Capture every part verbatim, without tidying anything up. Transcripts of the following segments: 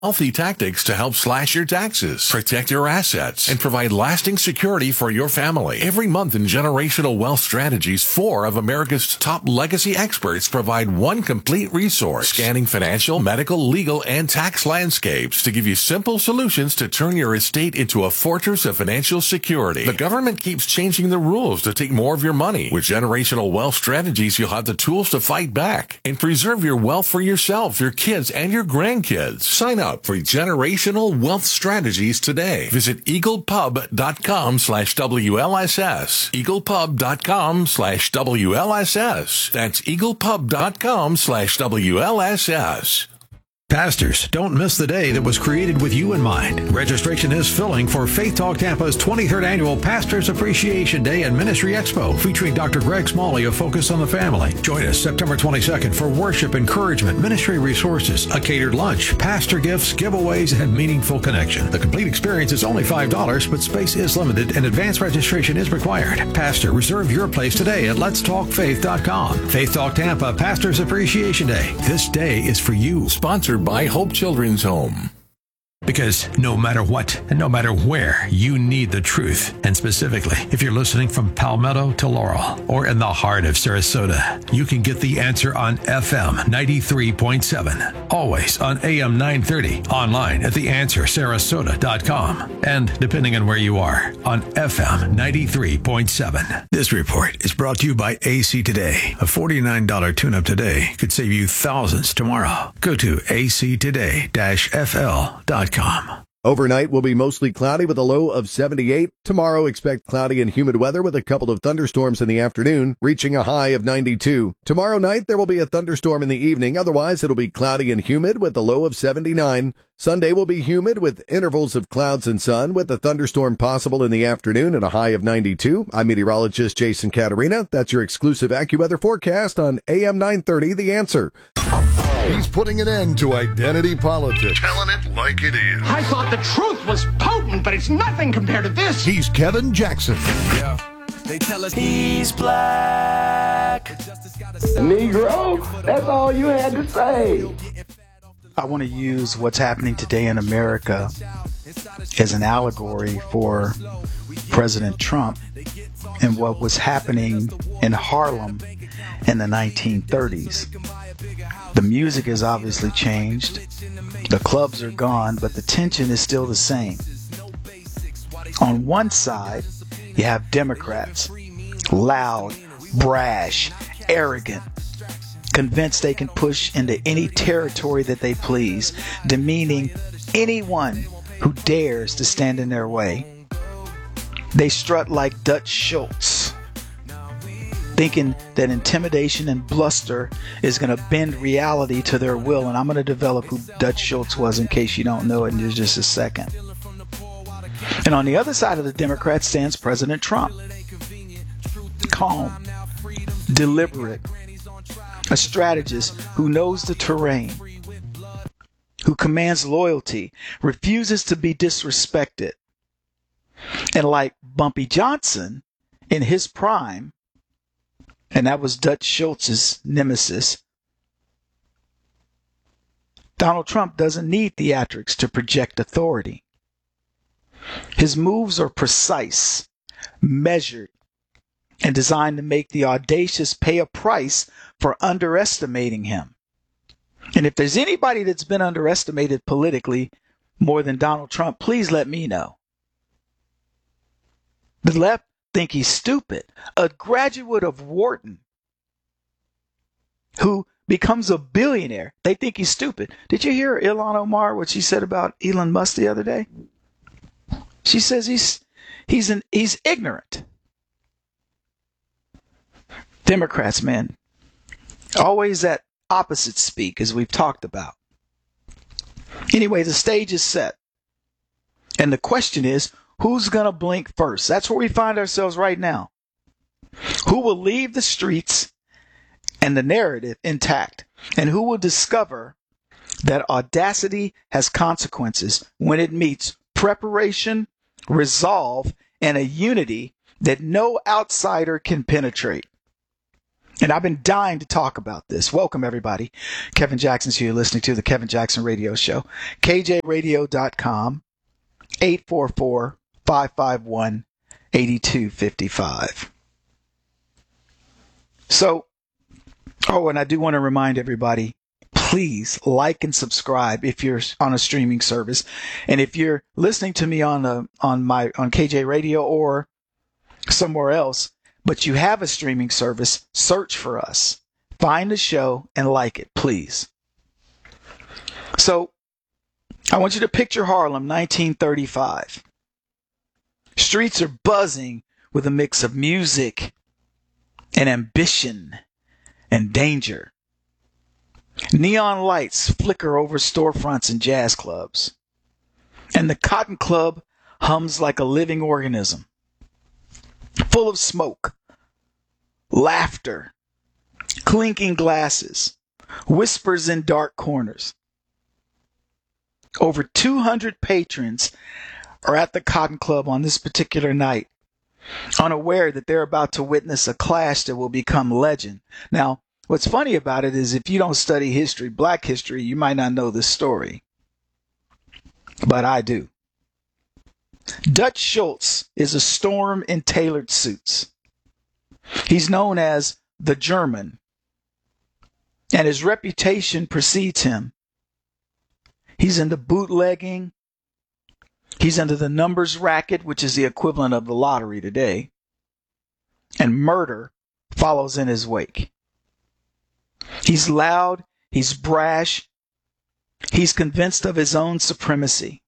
Healthy tactics to help slash your taxes, protect your assets, and provide lasting security for your family. Every month in Generational Wealth Strategies, four of America's top legacy experts provide one complete resource, scanning financial, medical, legal, and tax landscapes to give you simple solutions to turn your estate into a fortress of financial security. The government keeps changing the rules to take more of your money. With Generational Wealth Strategies, you'll have the tools to fight back and preserve your wealth for yourself, your kids, and your grandkids. Sign up for Generational Wealth Strategies today. Visit eaglepub.com slash WLSS. eaglepub.com slash WLSS. That's eaglepub.com slash WLSS. Pastors, don't miss the day that was created with you in mind. Registration is filling for Faith Talk Tampa's twenty-third Annual Pastors Appreciation Day and Ministry Expo, featuring Doctor Greg Smalley of Focus on the Family. Join us September twenty-second for worship, encouragement, ministry resources, a catered lunch, pastor gifts, giveaways, and meaningful connection. The complete experience is only five dollars, but space is limited and advance registration is required. Pastor, reserve your place today at lets talk faith dot com. Faith Talk Tampa Pastors Appreciation Day. This day is for you. Sponsored by Hope Children's Home. Because no matter what and no matter where, you need the truth. And specifically, if you're listening from Palmetto to Laurel or in the heart of Sarasota, you can get the answer on F M ninety-three point seven. Always on A M nine thirty. Online at the answer sarasota dot com. And depending on where you are, on F M ninety-three point seven. This report is brought to you by A C Today. A forty-nine dollars tune-up today could save you thousands tomorrow. Go to A C today dash F L dot com. Overnight will be mostly cloudy with a low of seventy-eight. Tomorrow, expect cloudy and humid weather with a couple of thunderstorms in the afternoon, reaching a high of ninety-two. Tomorrow night, there will be a thunderstorm in the evening. Otherwise, it'll be cloudy and humid with a low of seventy-nine. Sunday will be humid with intervals of clouds and sun, with a thunderstorm possible in the afternoon and a high of ninety-two. I'm meteorologist Jason Caterina. That's your exclusive AccuWeather forecast on A M nine thirty, The Answer. He's putting an end to identity politics. Telling it like it is. I thought the truth was potent, but it's nothing compared to this. He's Kevin Jackson. Yeah. They tell us he's black. Negro, that's all you had to say. I want to use what's happening today in America as an allegory for President Trump and what was happening in Harlem in the nineteen thirties. The music has obviously changed. The clubs are gone, but the tension is still the same. On one side, you have Democrats, loud, brash, arrogant, convinced they can push into any territory that they please, demeaning anyone who dares to stand in their way. They strut like Dutch Schultz, thinking that intimidation and bluster is going to bend reality to their will. And I'm going to develop who Dutch Schultz was in case you don't know it in just a second. And on the other side of the Democrats stands President Trump. Calm, deliberate, a strategist who knows the terrain, who commands loyalty, refuses to be disrespected. And like Bumpy Johnson in his prime, and that was Dutch Schultz's nemesis, Donald Trump doesn't need theatrics to project authority. His moves are precise, measured, and designed to make the audacious pay a price for underestimating him. And if there's anybody that's been underestimated politically more than Donald Trump, please let me know. The left think he's stupid. A graduate of Wharton who becomes a billionaire, they think he's stupid. Did you hear Ilhan Omar, what she said about Elon Musk the other day? She says he's he's an he's ignorant. Democrats, man, always at opposite speak, as we've talked about. Anyway, the stage is set. And the question is, who's going to blink first? That's where we find ourselves right now. Who will leave the streets and the narrative intact? And who will discover that audacity has consequences when it meets preparation, resolve, and a unity that no outsider can penetrate? And I've been dying to talk about this. Welcome, everybody. Kevin Jackson's here. You're listening to the Kevin Jackson Radio Show. K J radio dot com, eight four four, five five one, eight two five five. So, oh, and I do want to remind everybody, please like and subscribe if you're on a streaming service. And if you're listening to me on a, on my on K J Radio or somewhere else, but you have a streaming service, search for us. Find the show and like it, please. So, I want you to picture Harlem, nineteen thirty-five. Streets are buzzing with a mix of music and ambition and danger. Neon lights flicker over storefronts and jazz clubs. And the Cotton Club hums like a living organism, full of smoke, laughter, clinking glasses, whispers in dark corners. Over two hundred patrons are at the Cotton Club on this particular night, unaware that they're about to witness a clash that will become legend. Now, what's funny about it is if you don't study history, black history, you might not know this story. But I do. Dutch Schultz is a storm in tailored suits. He's known as the German, and his reputation precedes him. He's into bootlegging. He's into the numbers racket, which is the equivalent of the lottery today. And murder follows in his wake. He's loud. He's brash. He's convinced of his own supremacy.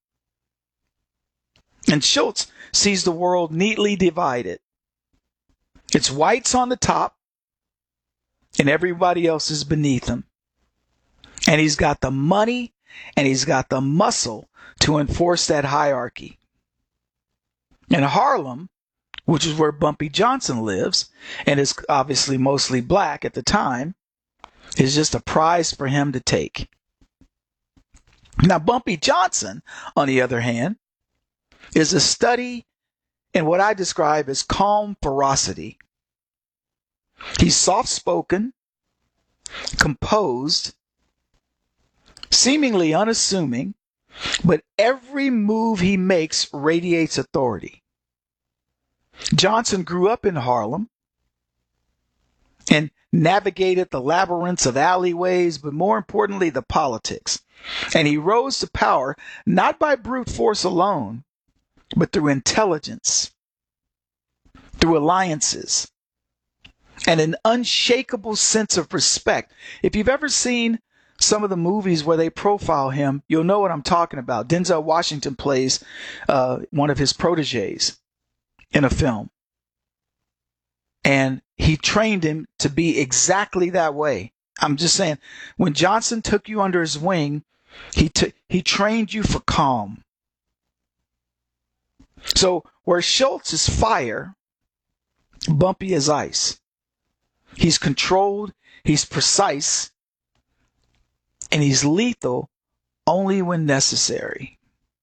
And Schultz sees the world neatly divided. It's whites on the top, and everybody else is beneath him. And he's got the money, and he's got the muscle to enforce that hierarchy. And Harlem, which is where Bumpy Johnson lives, and is obviously mostly black at the time, is just a prize for him to take. Now, Bumpy Johnson, on the other hand, is a study in what I describe as calm ferocity. He's soft-spoken, composed, seemingly unassuming, but every move he makes radiates authority. Johnson grew up in Harlem and navigated the labyrinths of alleyways, but more importantly, the politics. And he rose to power not by brute force alone, but through intelligence, through alliances, and an unshakable sense of respect. If you've ever seen some of the movies where they profile him, you'll know what I'm talking about. Denzel Washington plays uh, one of his proteges in a film. And he trained him to be exactly that way. I'm just saying, when Johnson took you under his wing, he t- he trained you for calm. So where Schultz is fire, Bumpy is ice. He's controlled, he's precise, and he's lethal only when necessary.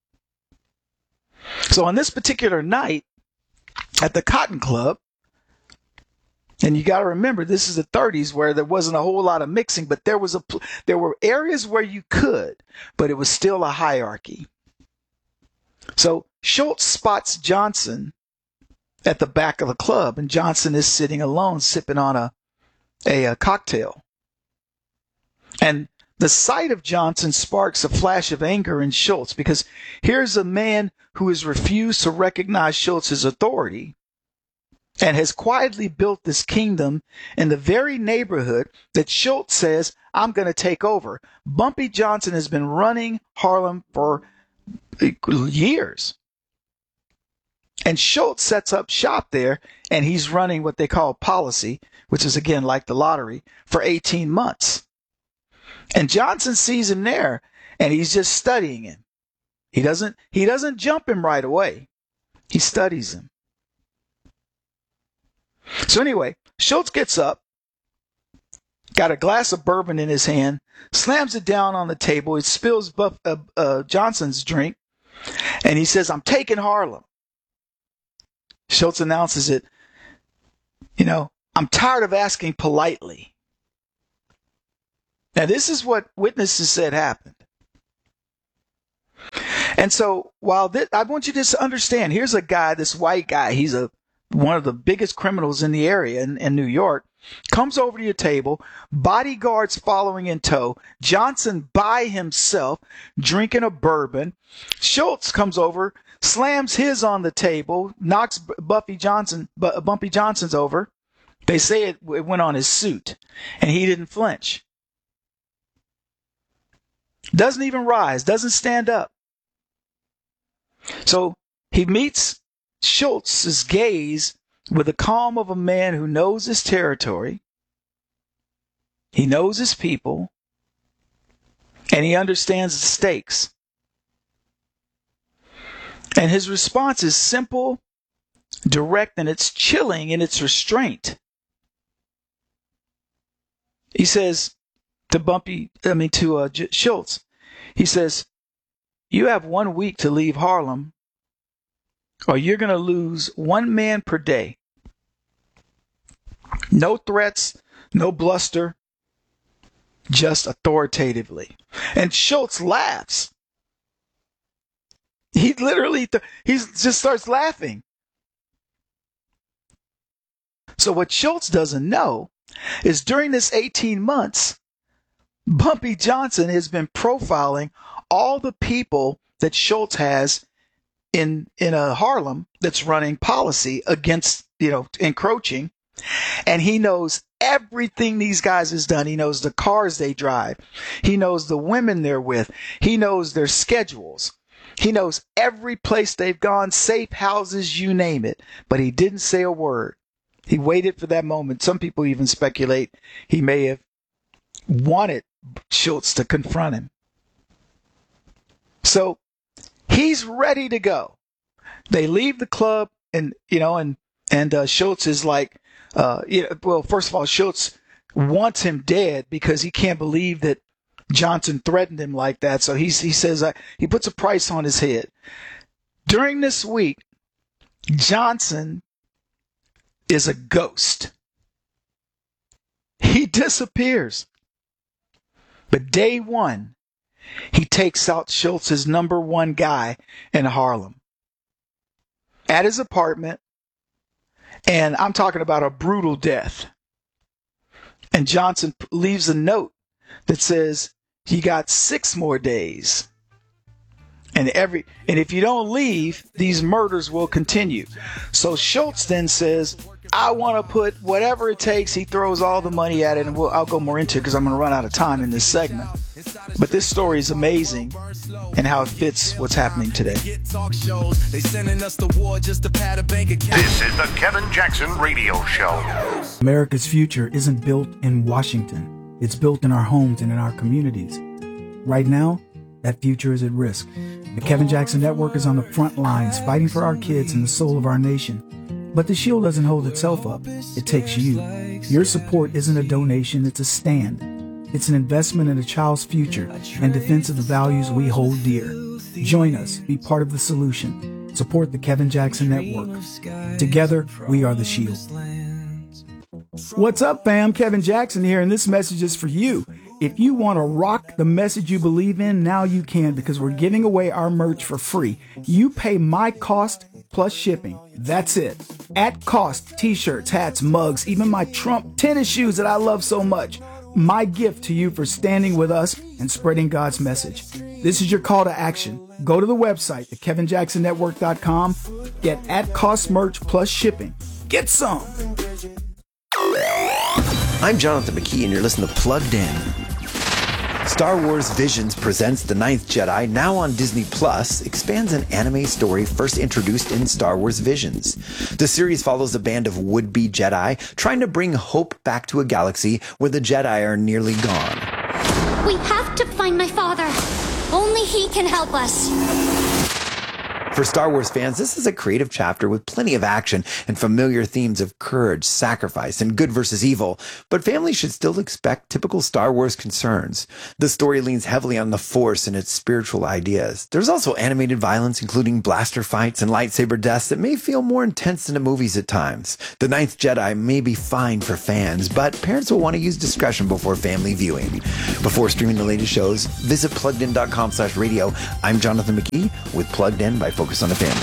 So on this particular night at the Cotton Club, and you got to remember, this is the thirties where there wasn't a whole lot of mixing, but there was a there were areas where you could, but it was still a hierarchy. So Schultz spots Johnson at the back of the club, and Johnson is sitting alone, sipping on a a, a cocktail. And the sight of Johnson sparks a flash of anger in Schultz, because here's a man who has refused to recognize Schultz's authority and has quietly built this kingdom in the very neighborhood that Schultz says, I'm going to take over. Bumpy Johnson has been running Harlem for years. And Schultz sets up shop there, and he's running what they call policy, which is, again, like the lottery, for eighteen months. And Johnson sees him there, and he's just studying him. He doesn't, he doesn't jump him right away. He studies him. So anyway, Schultz gets up, got a glass of bourbon in his hand, slams it down on the table. He spills Buff, uh, uh, Johnson's drink, and he says, I'm taking Harlem. Schultz announces it, you know, I'm tired of asking politely. Now, this is what witnesses said happened. And so while this, I want you to understand, here's a guy, this white guy, he's a one of the biggest criminals in the area in, in New York, comes over to your table, bodyguards following in tow, Johnson by himself, drinking a bourbon. Schultz comes over, slams his on the table, knocks Buffy Johnson, Bumpy Johnson's over. They say it, it went on his suit, and he didn't flinch. Doesn't even rise, doesn't stand up. So he meets Schultz's gaze with the calm of a man who knows his territory, he knows his people, and he understands the stakes. And his response is simple, direct, and it's chilling in its restraint. He says to Bumpy, I mean to uh, J- Schultz, he says, "You have one week to leave Harlem, or you're going to lose one man per day. No threats, no bluster, just authoritatively." And Schultz laughs. He literally, th- he just starts laughing. So what Schultz doesn't know is during this eighteen months, Bumpy Johnson has been profiling all the people that Schultz has in in a Harlem that's running policy against, you know, encroaching. And he knows everything these guys has done. He knows the cars they drive. He knows the women they're with. He knows their schedules. He knows every place they've gone, safe houses, you name it. But he didn't say a word. He waited for that moment. Some people even speculate he may have wanted Schultz to confront him. So he's ready to go. They leave the club, and you know, and and uh, Schultz is like, uh, you know, well, first of all, Schultz wants him dead because he can't believe that Johnson threatened him like that. So he's he says uh, he puts a price on his head. During this week, Johnson is a ghost. He disappears. But day one, he takes out Schultz's number one guy in Harlem at his apartment, and I'm talking about a brutal death. And Johnson leaves a note that says, "You got six more days. And every and if you don't leave, these murders will continue." So Schultz then says, "I want to put whatever it takes." He throws all the money at it, and we'll, I'll go more into it because I'm going to run out of time in this segment. But this story is amazing and how it fits what's happening today. This is the Kevin Jackson Radio Show. America's future isn't built in Washington. It's built in our homes and in our communities. Right now, that future is at risk. The Kevin Jackson Network is on the front lines fighting for our kids and the soul of our nation. But the shield doesn't hold itself up. It takes you. Your support isn't a donation, it's a stand. It's an investment in a child's future and defense of the values we hold dear. Join us. Be part of the solution. Support the Kevin Jackson Network. Together, we are the shield. What's up, fam? Kevin Jackson here, and this message is for you. If you want to rock the message you believe in, now you can, because we're giving away our merch for free. You pay my cost plus shipping. That's it. At cost, t-shirts, hats, mugs, even my Trump tennis shoes that I love so much. My gift to you for standing with us and spreading God's message. This is your call to action. Go to the website, the kevin jackson network dot com. Get at cost merch plus shipping. Get some. I'm Jonathan McKee, and you're listening to Plugged In. Star Wars Visions presents The Ninth Jedi, now on Disney Plus, expands an anime story first introduced in Star Wars Visions. The series follows a band of would-be Jedi trying to bring hope back to a galaxy where the Jedi are nearly gone. We have to find my father. Only he can help us. For Star Wars fans, this is a creative chapter with plenty of action and familiar themes of courage, sacrifice, and good versus evil, but families should still expect typical Star Wars concerns. The story leans heavily on the Force and its spiritual ideas. There's also animated violence, including blaster fights and lightsaber deaths that may feel more intense than the movies at times. The Ninth Jedi may be fine for fans, but parents will want to use discretion before family viewing. Before streaming the latest shows, visit plugged in dot com slash radio. I'm Jonathan McKee with Plugged In by Focus on the Family.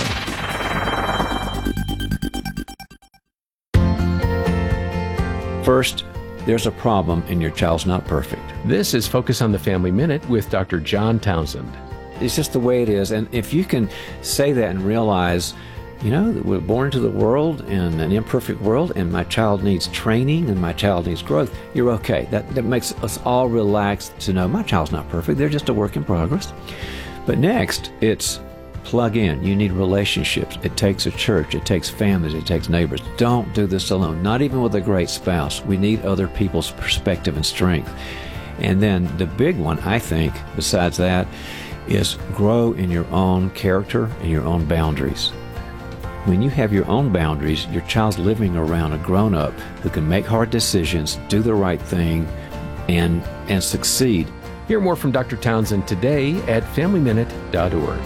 First, there's a problem and your child's not perfect. This is Focus on the Family Minute with Doctor John Townsend. It's just the way it is. And if you can say that and realize, you know, that we're born into the world in an imperfect world and my child needs training and my child needs growth, you're okay. That, that makes us all relax to know my child's not perfect. They're just a work in progress. But next, it's plug in. You need relationships. It takes a church. It takes families. It takes neighbors. Don't do this alone, not even with a great spouse. We need other people's perspective and strength. And then the big one, I think, besides that, is grow in your own character and your own boundaries. When you have your own boundaries, your child's living around a grown-up who can make hard decisions, do the right thing, and, and succeed. Hear more from Doctor Townsend today at family minute dot org.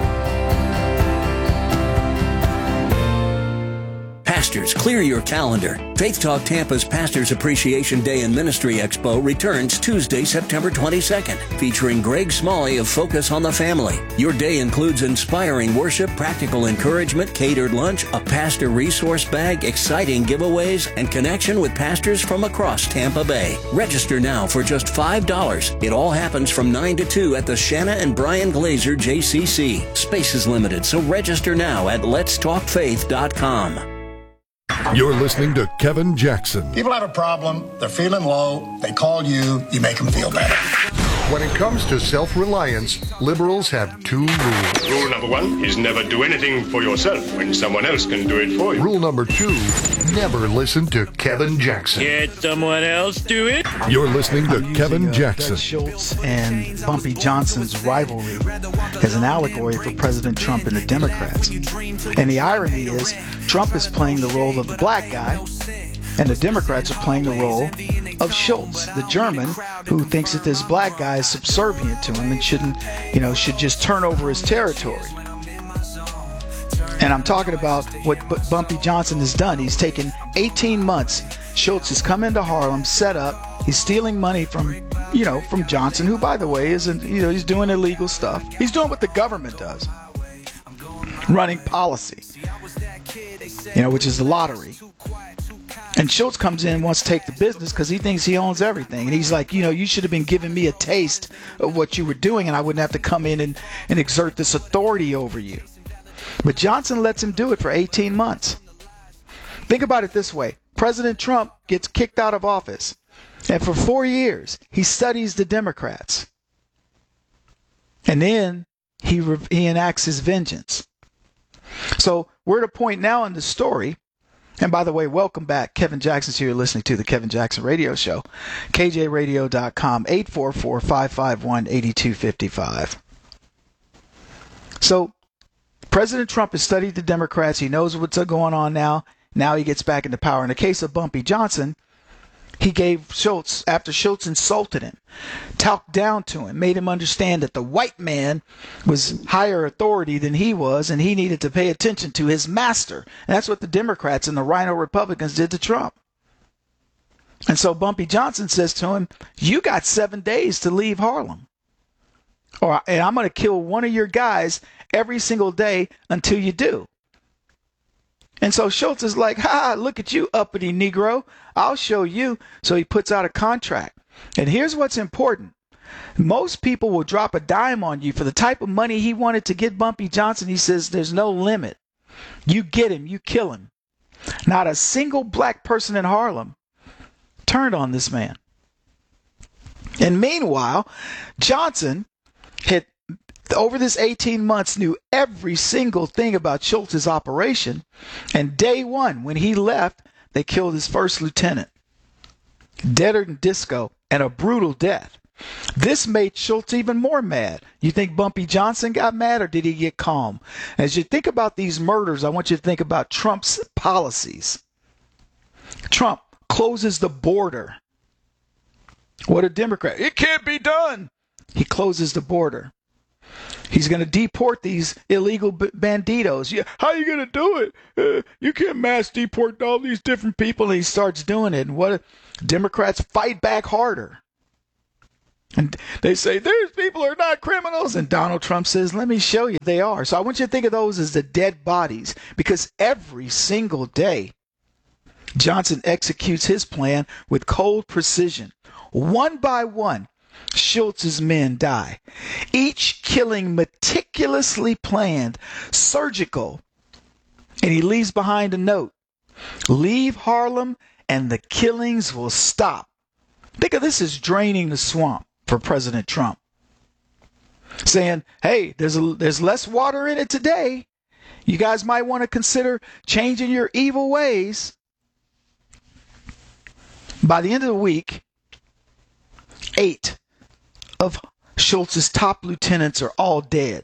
Pastors, clear your calendar. Faith Talk Tampa's Pastors Appreciation Day and Ministry Expo returns Tuesday, September twenty-second, featuring Greg Smalley of Focus on the Family. Your day includes inspiring worship, practical encouragement, catered lunch, a pastor resource bag, exciting giveaways, and connection with pastors from across Tampa Bay. Register now for just five dollars. It all happens from nine to two at the Shanna and Brian Glazer J C C. Space is limited, so register now at lets talk faith dot com. You're listening to Kevin Jackson. People have a problem, they're feeling low, they call you, you make them feel better. When it comes to self-reliance, liberals have two rules. Rule number one is never do anything for yourself when someone else can do it for you. Rule number two, never listen to Kevin Jackson. Can't someone else do it? You're listening to I'm Kevin using, uh, Jackson. Doug Schultz and Bumpy Johnson's rivalry as an allegory for President Trump and the Democrats. And the irony is, Trump is playing the role of the black guy, and the Democrats are playing the role of Schultz, the German, who thinks that this black guy is subservient to him and shouldn't, you know, should just turn over his territory. And I'm talking about what Bumpy Johnson has done. He's taken eighteen months. Schultz has come into Harlem, set up. He's stealing money from, you know, from Johnson, who, by the way, isn't, you know, he's doing illegal stuff. He's doing what the government does, running policy, you know, which is the lottery. And Schultz comes in and wants to take the business because he thinks he owns everything. And he's like, you know, you should have been giving me a taste of what you were doing, and I wouldn't have to come in and, and exert this authority over you. But Johnson lets him do it for eighteen months. Think about it this way. President Trump gets kicked out of office, and for four years, he studies the Democrats. And then he, re- he enacts his vengeance. So we're at a point now in the story. And by the way, welcome back. Kevin Jackson's here listening to the Kevin Jackson Radio Show. K J radio dot com, eight four four, five five one, eight two five five. So President Trump has studied the Democrats. He knows what's going on now. Now he gets back into power. In the case of Bumpy Johnson, he gave Schultz, after Schultz insulted him, talked down to him, made him understand that the white man was higher authority than he was, and he needed to pay attention to his master. And that's what the Democrats and the Rhino Republicans did to Trump. And so Bumpy Johnson says to him, you got seven days to leave Harlem, or and I'm going to kill one of your guys every single day until you do. And so Schultz is like, ha, look at you, uppity Negro. I'll show you. So he puts out a contract. And here's what's important. Most people will drop a dime on you for the type of money he wanted to get Bumpy Johnson. He says there's no limit. You get him, you kill him. Not a single black person in Harlem turned on this man. And meanwhile, Johnson had, over this eighteen months, knew every single thing about Schultz's operation. And day one, when he left, they killed his first lieutenant. Deader than disco, and a brutal death. This made Schultz even more mad. You think Bumpy Johnson got mad, or did he get calm? As you think about these murders, I want you to think about Trump's policies. Trump closes the border. What a Democrat. It can't be done. He closes the border. He's going to deport these illegal b- banditos. Yeah, how are you going to do it? Uh, you can't mass deport all these different people. And he starts doing it. And what Democrats fight back harder. And they say, these people are not criminals. And Donald Trump says, let me show you they are. So I want you to think of those as the dead bodies, because every single day, Johnson executes his plan with cold precision. One by one, Schultz's men die, each killing meticulously planned, surgical. And he leaves behind a note. Leave Harlem and the killings will stop. Think of this as draining the swamp for President Trump. Saying, hey, there's a, there's less water in it today. You guys might want to consider changing your evil ways. By the end of the week, eight of Schultz's top lieutenants are all dead.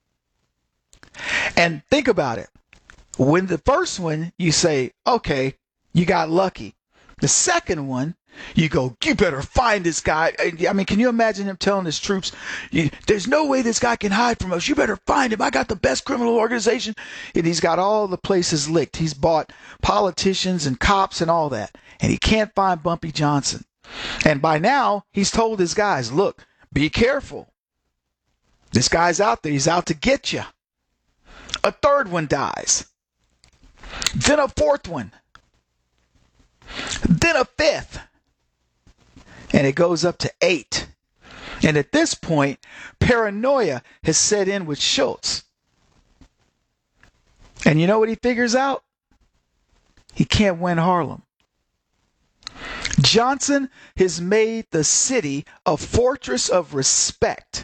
And think about it. When the first one, you say, okay, you got lucky. The second one, you go, you better find this guy. I mean, can you imagine him telling his troops, there's no way this guy can hide from us. You better find him. I got the best criminal organization. And he's got all the places licked. He's bought politicians and cops and all that. And he can't find Bumpy Johnson. And by now, he's told his guys, look, be careful. This guy's out there. He's out to get you. A third one dies. Then a fourth one. Then a fifth. And it goes up to eight. And at this point, paranoia has set in with Schultz. And you know what he figures out? He can't win Harlem. Johnson has made the city a fortress of respect.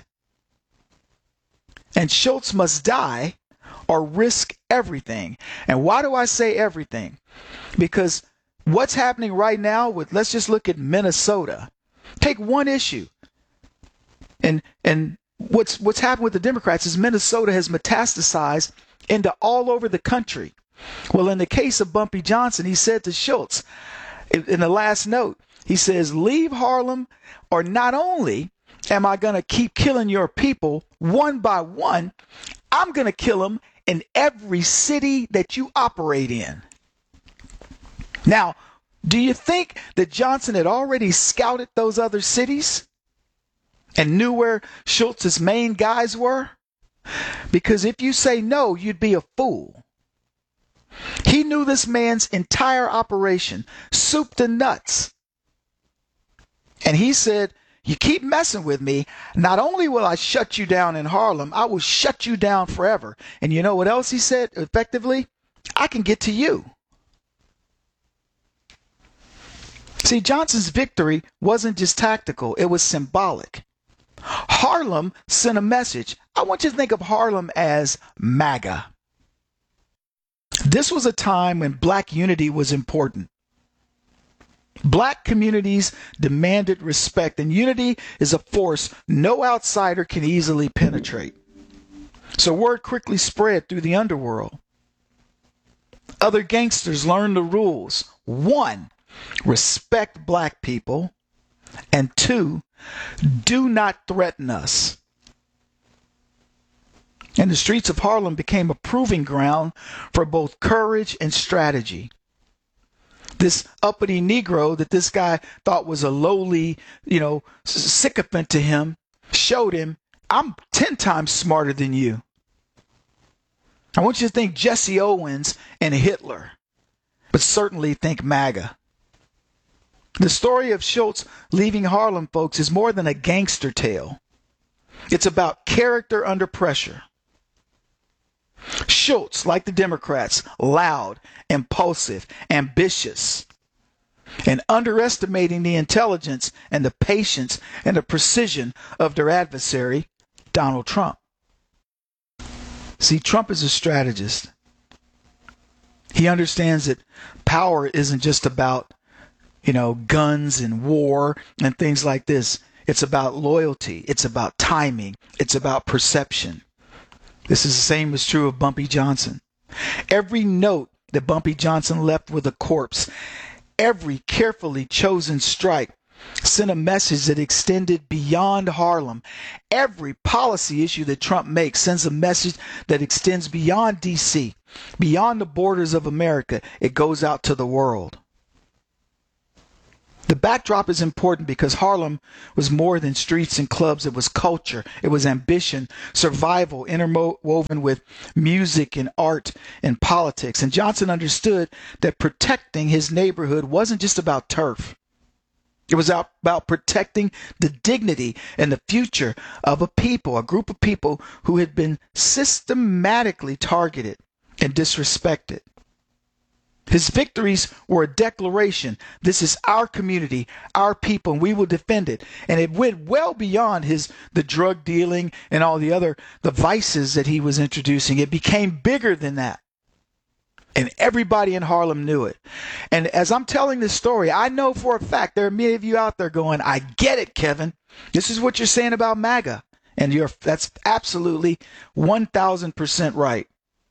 And Schultz must die or risk everything. And why do I say everything? Because what's happening right now with, let's just look at Minnesota. Take one issue. And and what's what's happened with the Democrats is Minnesota has metastasized into all over the country. Well, in the case of Bumpy Johnson, he said to Schultz, in the last note, he says, leave Harlem, or not only am I going to keep killing your people one by one, I'm going to kill them in every city that you operate in. Now, do you think that Johnson had already scouted those other cities and knew where Schultz's main guys were? Because if you say no, you'd be a fool. He knew this man's entire operation, soup to nuts. And he said, you keep messing with me, not only will I shut you down in Harlem, I will shut you down forever. And you know what else he said effectively? I can get to you. See, Johnson's victory wasn't just tactical, it was symbolic. Harlem sent a message. I want you to think of Harlem as MAGA. This was a time when black unity was important. Black communities demanded respect, and unity is a force no outsider can easily penetrate. So word quickly spread through the underworld. Other gangsters learned the rules. One, respect black people. And two, do not threaten us. And the streets of Harlem became a proving ground for both courage and strategy. This uppity Negro that this guy thought was a lowly, you know, sycophant to him, showed him, I'm ten times smarter than you. I want you to think Jesse Owens and Hitler, but certainly think MAGA. The story of Schultz leaving Harlem, folks, is more than a gangster tale. It's about character under pressure. Schultz, like the Democrats, loud, impulsive, ambitious, and underestimating the intelligence and the patience and the precision of their adversary, Donald Trump. See, Trump is a strategist. He understands that power isn't just about, you know, guns and war and things like this. It's about loyalty. It's about timing. It's about perception. This is the same as true of Bumpy Johnson. Every note that Bumpy Johnson left with a corpse, every carefully chosen strike, sent a message that extended beyond Harlem. Every policy issue that Trump makes sends a message that extends beyond D C, beyond the borders of America. It goes out to the world. The backdrop is important because Harlem was more than streets and clubs. It was culture. It was ambition, survival, interwoven with music and art and politics. And Johnson understood that protecting his neighborhood wasn't just about turf. It was about protecting the dignity and the future of a people, a group of people who had been systematically targeted and disrespected. His victories were a declaration. This is our community, our people, and we will defend it. And it went well beyond his the drug dealing and all the other the vices that he was introducing. It became bigger than that. And everybody in Harlem knew it. And as I'm telling this story, I know for a fact there are many of you out there going, I get it, Kevin. This is what you're saying about MAGA. And you're that's absolutely one thousand percent right.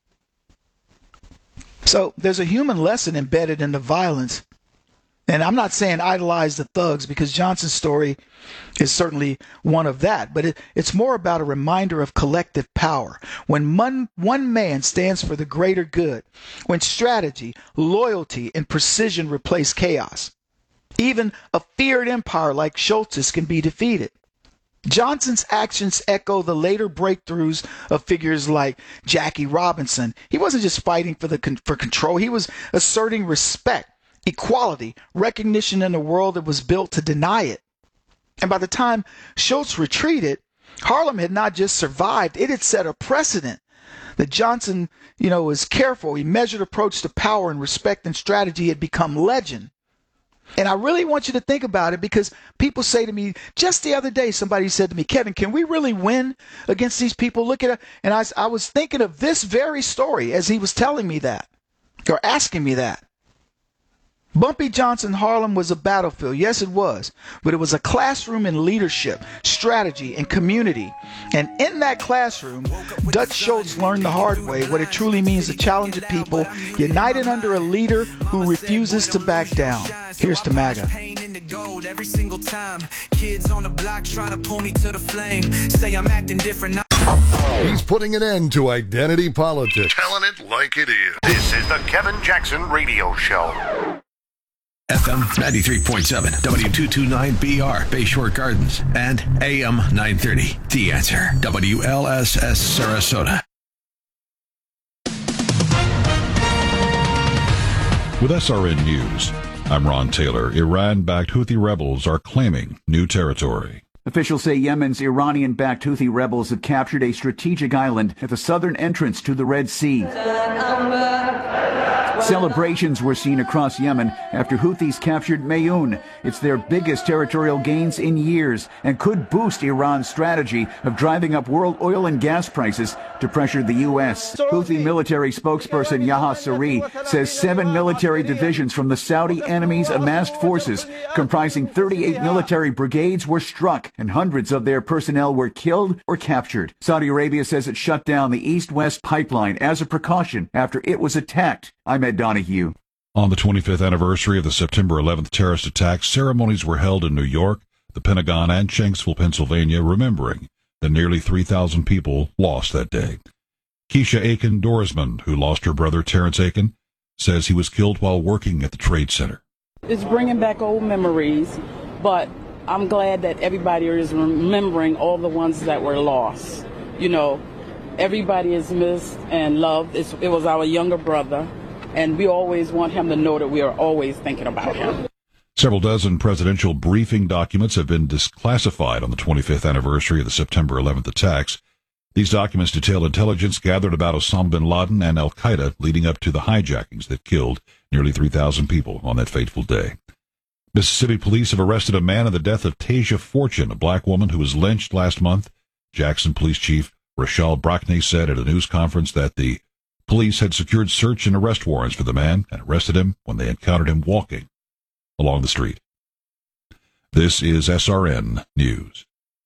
So there's a human lesson embedded in the violence. And I'm not saying idolize the thugs, because Johnson's story is certainly one of that. But it, it's more about a reminder of collective power. When one, one man stands for the greater good, when strategy, loyalty, and precision replace chaos, even a feared empire like Schultz's can be defeated. Johnson's actions echo the later breakthroughs of figures like Jackie Robinson. He wasn't just fighting for the for control. He was asserting respect, equality, recognition in a world that was built to deny it. And by the time Schultz retreated, Harlem had not just survived, it had set a precedent. That Johnson, you know, was careful. He measured approach to power and respect and strategy had become legend. And I really want you to think about it, because people say to me, just the other day, somebody said to me, Kevin, can we really win against these people? Look at it. And I, I was thinking of this very story as he was telling me that, or asking me that. Bumpy Johnson Harlem was a battlefield. Yes, it was. But it was a classroom in leadership, strategy, and community. And in that classroom, Dutch Schultz learned the hard way what it truly means to challenge a people united under a leader who refuses to back down. Here's to MAGA. Every single time, kids on the block trying to pull me to the flame. Say I'm acting different. He's putting an end to identity politics. Telling it like it is. This is the Kevin Jackson Radio Show. F M ninety-three point seven, W two twenty-nine B R, Bayshore Gardens, and A M nine thirty, The Answer, W L S S Sarasota. With S R N News, I'm Ron Taylor. Iran-backed Houthi rebels are claiming new territory. Officials say Yemen's Iranian-backed Houthi rebels have captured a strategic island at the southern entrance to the Red Sea. Celebrations were seen across Yemen after Houthis captured Mayoun. It's their biggest territorial gains in years and could boost Iran's strategy of driving up world oil and gas prices to pressure the U S. Houthi military spokesperson Yahya Saree says seven military divisions from the Saudi enemy's amassed forces, comprising thirty-eight military brigades, were struck and hundreds of their personnel were killed or captured. Saudi Arabia says it shut down the East-West pipeline as a precaution after it was attacked. I'm Ed Donahue. On the twenty-fifth anniversary of the September eleventh terrorist attacks, ceremonies were held in New York, the Pentagon, and Shanksville, Pennsylvania, remembering the nearly three thousand people lost that day. Keisha Aiken Dorisman, who lost her brother Terrence Aiken, says he was killed while working at the Trade Center. It's bringing back old memories, but I'm glad that everybody is remembering all the ones that were lost. You know, everybody is missed and loved. It's, it was our younger brother, and we always want him to know that we are always thinking about him. Several dozen presidential briefing documents have been declassified on the twenty-fifth anniversary of the September eleventh attacks. These documents detail intelligence gathered about Osama bin Laden and al-Qaeda leading up to the hijackings that killed nearly three thousand people on that fateful day. Mississippi police have arrested a man in the death of Tasia Fortune, a black woman who was lynched last month. Jackson Police Chief Rashal Brackney said at a news conference that the police had secured search and arrest warrants for the man and arrested him when they encountered him walking along the street. This is S R N News.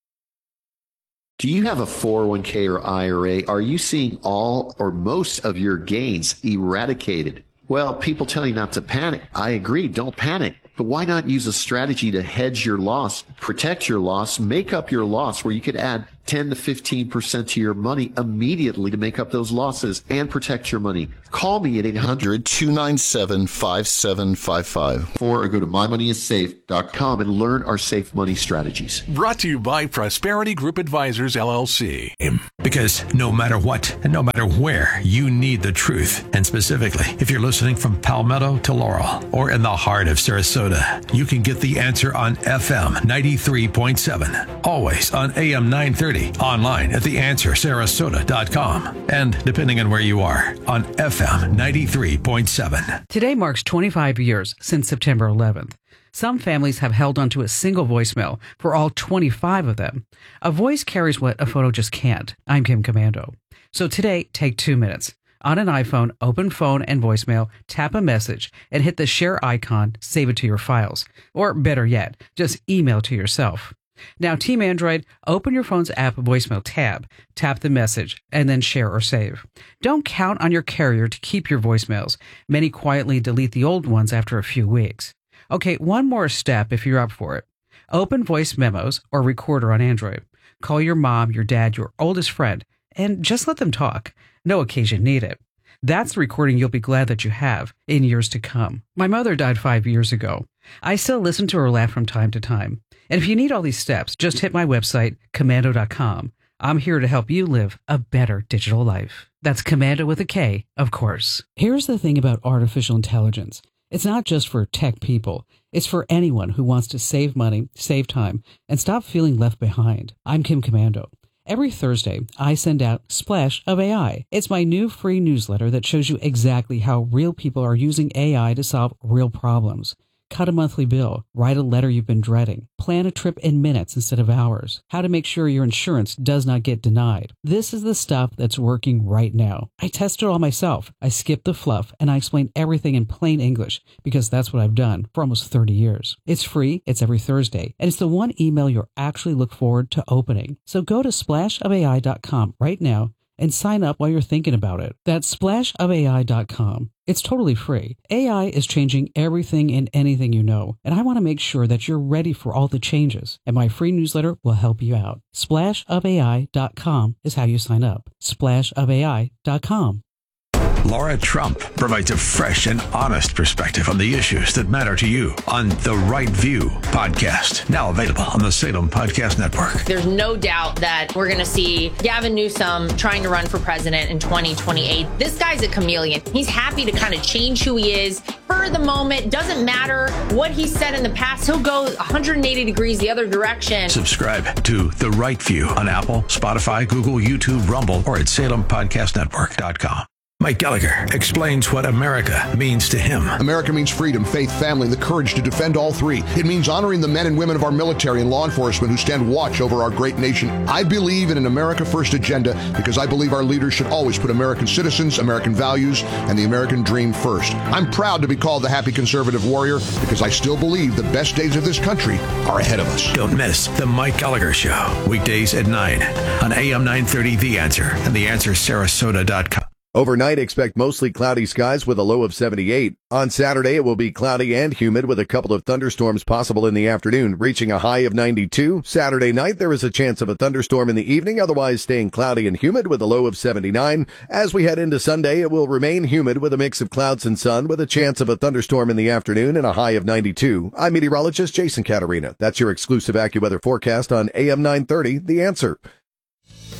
Do you have a four oh one k or I R A? Are you seeing all or most of your gains eradicated? Well, people tell you not to panic. I agree, don't panic. But why not use a strategy to hedge your loss, protect your loss, make up your loss, where you could add ten to fifteen percent to your money immediately to make up those losses and protect your money? Call me at eight hundred, two nine seven, five seven five five or go to my money is safe dot com and learn our safe money strategies. Brought to you by Prosperity Group Advisors, L L C. Because no matter what and no matter where, you need the truth. And specifically, if you're listening from Palmetto to Laurel or in the heart of Sarasota, you can get the answer on F M ninety-three point seven. Always on A M nine thirty. Online at the answer sarasota dot com. And depending on where you are, on F M ninety-three point seven. Today marks twenty-five years since September eleventh. Some families have held onto a single voicemail for all twenty-five of them. A voice carries what a photo just can't. I'm Kim Commando. So today, take two minutes. On an iPhone, open phone and voicemail, tap a message, and hit the share icon, save it to your files. Or better yet, just email to yourself. Now, Team Android, open your phone's app voicemail tab, tap the message, and then share or save. Don't count on your carrier to keep your voicemails. Many quietly delete the old ones after a few weeks. Okay, one more step if you're up for it. Open voice memos or recorder on Android. Call your mom, your dad, your oldest friend, and just let them talk. No occasion needed. That's the recording you'll be glad that you have in years to come. My mother died five years ago. I still listen to her laugh from time to time. And if you need all these steps, just hit my website, commando dot com. I'm here to help you live a better digital life. That's Commando with a K, of course. Here's the thing about artificial intelligence. It's not just for tech people. It's for anyone who wants to save money, save time, and stop feeling left behind. I'm Kim Commando. Every Thursday, I send out Splash of A I. It's my new free newsletter that shows you exactly how real people are using A I to solve real problems. Cut a monthly bill, write a letter you've been dreading, plan a trip in minutes instead of hours, how to make sure your insurance does not get denied. This is the stuff that's working right now. I tested it all myself. I skipped the fluff and I explained everything in plain English because that's what I've done for almost thirty years. It's free, it's every Thursday, and it's the one email you'll actually look forward to opening. So go to splash of A I dot com right now and sign up while you're thinking about it. That's splash of A I dot com. It's totally free. A I is changing everything and anything you know, and I want to make sure that you're ready for all the changes, and my free newsletter will help you out. splash of A I dot com is how you sign up. splash of A I dot com. Laura Trump provides a fresh and honest perspective on the issues that matter to you on The Right View podcast, now available on the Salem Podcast Network. There's no doubt that we're going to see Gavin Newsom trying to run for president in twenty twenty-eight. This guy's a chameleon. He's happy to kind of change who he is for the moment. Doesn't matter what he said in the past. He'll go one hundred eighty degrees the other direction. Subscribe to The Right View on Apple, Spotify, Google, YouTube, Rumble, or at salem podcast network dot com. Mike Gallagher explains what America means to him. America means freedom, faith, family, and the courage to defend all three. It means honoring the men and women of our military and law enforcement who stand watch over our great nation. I believe in an America First agenda because I believe our leaders should always put American citizens, American values, and the American dream first. I'm proud to be called the happy conservative warrior because I still believe the best days of this country are ahead of us. Don't miss The Mike Gallagher Show, weekdays at nine on A M nine thirty The Answer and the answer sarasota dot com. Overnight, expect mostly cloudy skies with a low of seventy-eight. On Saturday, it will be cloudy and humid with a couple of thunderstorms possible in the afternoon, reaching a high of ninety-two. Saturday night, there is a chance of a thunderstorm in the evening, otherwise staying cloudy and humid with a low of seventy-nine. As we head into Sunday, it will remain humid with a mix of clouds and sun with a chance of a thunderstorm in the afternoon and a high of ninety-two. I'm meteorologist Jason Caterina. That's your exclusive AccuWeather forecast on A M nine thirty, The Answer.